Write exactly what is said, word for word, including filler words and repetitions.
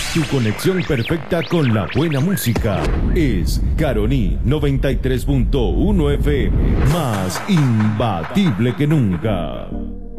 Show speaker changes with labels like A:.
A: Tu conexión perfecta con la buena música es Caroní noventa y tres punto uno F M, más imbatible que nunca.